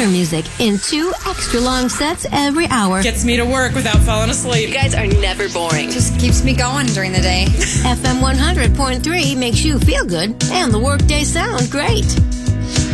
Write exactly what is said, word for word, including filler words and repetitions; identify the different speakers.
Speaker 1: better music in two extra long sets every hour.
Speaker 2: Gets me to work without falling asleep.
Speaker 3: You guys are never boring.
Speaker 4: Just keeps me going during the day.
Speaker 1: F M one hundred point three makes you feel good, and the workday sound great.